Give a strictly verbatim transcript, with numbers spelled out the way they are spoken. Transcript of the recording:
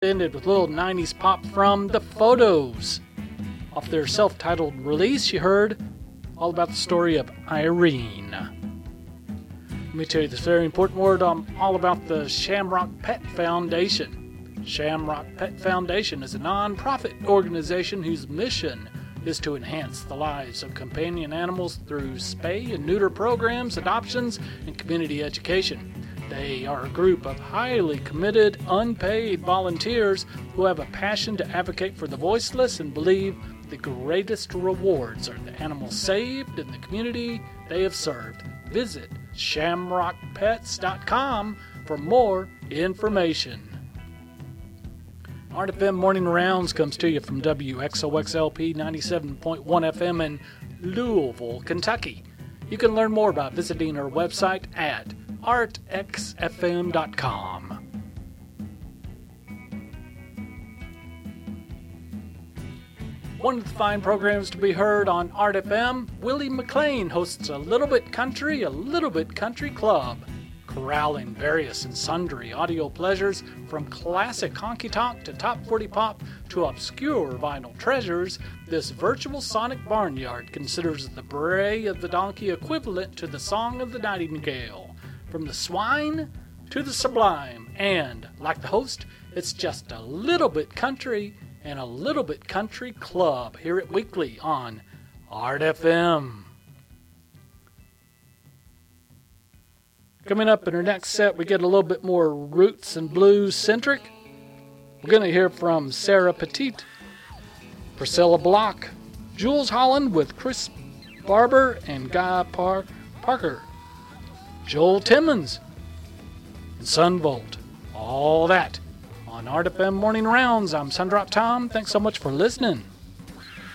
ended with a little nineties pop from The Photos. Off their self-titled release, you heard all about the story of Irene. Let me tell you this very important word um, all about the Shamrock Pet Foundation. Shamrock Pet Foundation is a non-profit organization whose mission is to enhance the lives of companion animals through spay and neuter programs, adoptions, and community education. They are a group of highly committed, unpaid volunteers who have a passion to advocate for the voiceless and believe the greatest rewards are the animals saved and the community they have served. Visit shamrock pets dot com for more information. R F M Morning Rounds comes to you from W X O X L P ninety-seven point one F M in Louisville, Kentucky. You can learn more about visiting our website at art x f m dot com. One of the fine programs to be heard on Art F M, Willie McLean hosts a Little Bit Country, a Little Bit Country Club, corralling various and sundry audio pleasures from classic honky-tonk to top forty pop to obscure vinyl treasures. This virtual sonic barnyard considers the bray of the donkey equivalent to the song of the nightingale. From the swine to the sublime, and, like the host, it's just a little bit country and a little bit country club here at Weekly on Art F M. Coming up in our next set, we get a little bit more roots and blues centric. We're going to hear from Sarah Petite, Priscilla Block, Jules Holland with Chris Barber and Guy Par- Parker, Joel Timmons, and Sunvolt. All that on Art F M Morning Rounds. I'm Sundrop Tom. Thanks so much for listening.